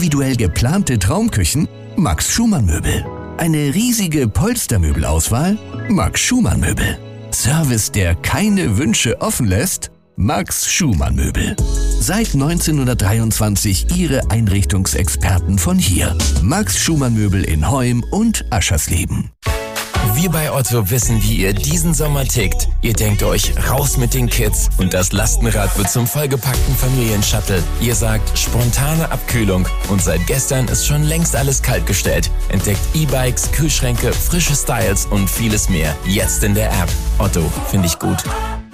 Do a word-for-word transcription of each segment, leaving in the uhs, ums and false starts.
individuell geplante Traumküchen? Max Schumann Möbel. Eine riesige Polstermöbelauswahl? Max Schumann Möbel. Service, der keine Wünsche offen lässt? Max Schumann Möbel. Seit neunzehnhundertdreiundzwanzig Ihre Einrichtungsexperten von hier. Max Schumann Möbel in Heum und Aschersleben. Wir bei Otto wissen, wie ihr diesen Sommer tickt. Ihr denkt euch, raus mit den Kids und das Lastenrad wird zum vollgepackten Familienshuttle. Ihr sagt, spontane Abkühlung und seit gestern ist schon längst alles kaltgestellt. Entdeckt E-Bikes, Kühlschränke, frische Styles und vieles mehr. Jetzt in der App. Otto, finde ich gut.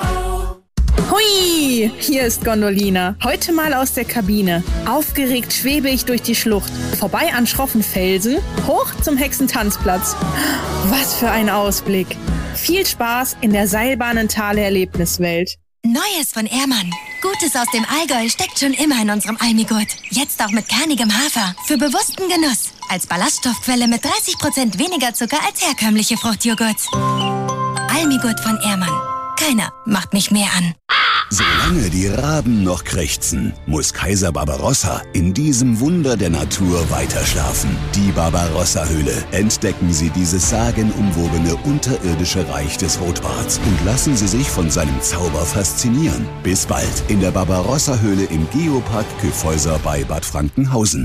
Hui, hier ist Gondolina. Heute mal aus der Kabine. Aufgeregt schwebe ich durch die Schlucht. Vorbei an schroffen Felsen, hoch zum Hexentanzplatz. Was für ein Ausblick. Viel Spaß in der Seilbahnentale-Erlebniswelt. Neues von Ehrmann. Gutes aus dem Allgäu steckt schon immer in unserem Almigurt. Jetzt auch mit kernigem Hafer. Für bewussten Genuss. Als Ballaststoffquelle mit dreißig Prozent weniger Zucker als herkömmliche Fruchtjoghurts. Almigurt von Ehrmann. Keiner macht mich mehr an. Solange die Raben noch krächzen, muss Kaiser Barbarossa in diesem Wunder der Natur weiterschlafen. Die Barbarossa-Höhle. Entdecken Sie dieses sagenumwobene unterirdische Reich des Rotbarts und lassen Sie sich von seinem Zauber faszinieren. Bis bald in der Barbarossa-Höhle im Geopark Kyffhäuser bei Bad Frankenhausen.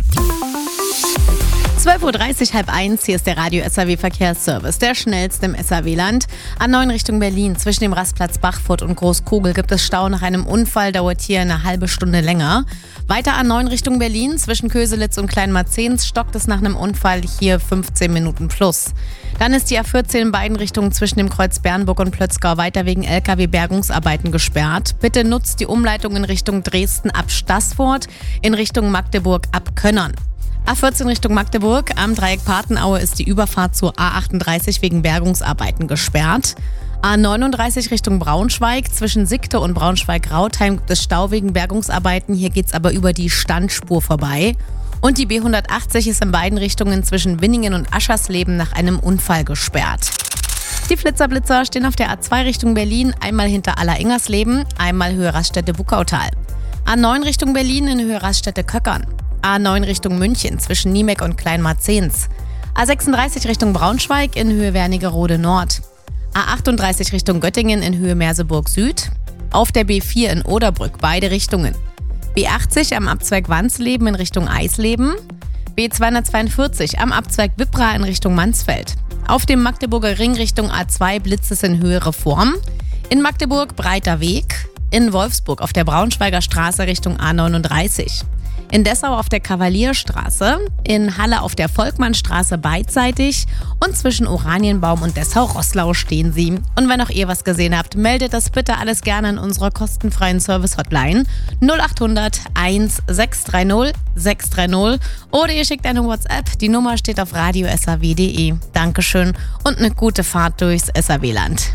zwölf Uhr dreißig, halb eins, hier ist der Radio-S A W-Verkehrsservice, der schnellste im S A W-Land. A neun Richtung Berlin, zwischen dem Rastplatz Bachfurt und Großkogel gibt es Stau nach einem Unfall, dauert hier eine halbe Stunde länger. Weiter A neun Richtung Berlin, zwischen Köselitz und Kleinmarzens stockt es nach einem Unfall, hier fünfzehn Minuten plus. Dann ist die A vierzehn in beiden Richtungen zwischen dem Kreuz Bernburg und Plötzgau weiter wegen L K W-Bergungsarbeiten gesperrt. Bitte nutzt die Umleitung in Richtung Dresden ab Staßfurt, in Richtung Magdeburg ab Könnern. A vierzehn Richtung Magdeburg, am Dreieck Patenaue ist die Überfahrt zur A achtunddreißig wegen Bergungsarbeiten gesperrt. A neununddreißig Richtung Braunschweig, zwischen Sickte und Braunschweig-Rautheim gibt es Stau wegen Bergungsarbeiten, hier geht's aber über die Standspur vorbei. Und die B hundertachtzig ist in beiden Richtungen zwischen Winningen und Aschersleben nach einem Unfall gesperrt. Die Flitzerblitzer stehen auf der A zwei Richtung Berlin, einmal hinter Aller-Ingersleben, einmal Höhe Raststätte-Buckautal. A neun Richtung Berlin in Höhe Raststätte-Köckern. A neun Richtung München zwischen Niemek und Kleinmarzens. A sechsunddreißig Richtung Braunschweig in Höhe Wernigerode Nord. A achtunddreißig Richtung Göttingen in Höhe Merseburg Süd. Auf der B vier in Oderbrück beide Richtungen. B achtzig am Abzweig Wansleben in Richtung Eisleben. B zweihundertzweiundvierzig am Abzweig Wippra in Richtung Mansfeld. Auf dem Magdeburger Ring Richtung A zwei blitzt es in Höhe Reform. In Magdeburg breiter Weg. In Wolfsburg auf der Braunschweiger Straße Richtung A neununddreißig. In Dessau auf der Kavalierstraße, in Halle auf der Volkmannstraße beidseitig und zwischen Oranienbaum und Dessau-Roßlau stehen sie. Und wenn auch ihr was gesehen habt, meldet das bitte alles gerne in unserer kostenfreien Service-Hotline null achthundert eins sechs drei null sechs drei null oder ihr schickt eine WhatsApp. Die Nummer steht auf radio s a w punkt d e. Dankeschön und eine gute Fahrt durchs S A W-Land.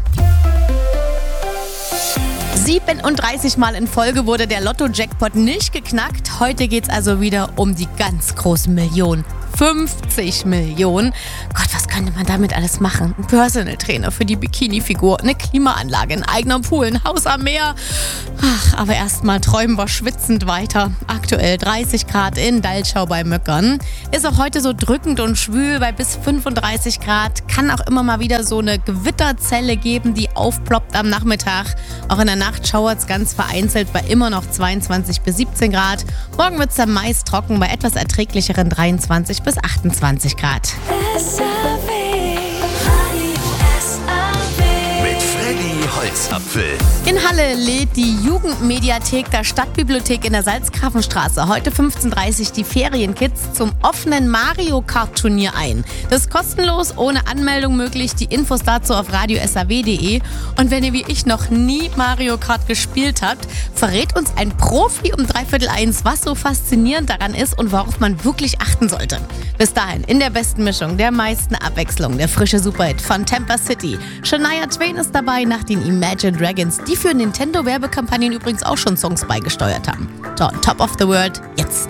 siebenunddreißig Mal in Folge wurde der Lotto-Jackpot nicht geknackt. Heute geht's also wieder um die ganz großen Millionen. fünfzig Millionen. Gott, was könnte man damit alles machen? Ein Personal Trainer für die Bikini-Figur, eine Klimaanlage, ein eigener Pool, ein Haus am Meer. Ach, aber erstmal träumen wir schwitzend weiter. Aktuell dreißig Grad in Daltschau bei Möckern. Ist auch heute so drückend und schwül bei bis fünfunddreißig Grad. Kann auch immer mal wieder so eine Gewitterzelle geben, die aufploppt am Nachmittag. Auch in der Nacht schauert es ganz vereinzelt bei immer noch zweiundzwanzig bis siebzehn Grad. Morgen wird es dann meist trocken bei etwas erträglicheren dreiundzwanzig bis achtundzwanzig Grad. S A W. Mit Freddy Holzapfel. In Halle lädt die Jugendmediathek der Stadtbibliothek in der Salzgrafenstraße heute fünfzehn Uhr dreißig die Ferienkids zum offenen Mario Kart Turnier ein. Das ist kostenlos, ohne Anmeldung möglich. Die Infos dazu auf radio s a w punkt d e. Und wenn ihr wie ich noch nie Mario Kart gespielt habt, verrät uns ein Profi um dreiviertel eins, was so faszinierend daran ist und worauf man wirklich achten sollte. Bis dahin in der besten Mischung, der meisten Abwechslung, der frische Superhit von Tampa City. Shania Twain ist dabei nach den Imagine Dragons, die für Nintendo-Werbekampagnen übrigens auch schon Songs beigesteuert haben. So, Top of the World, jetzt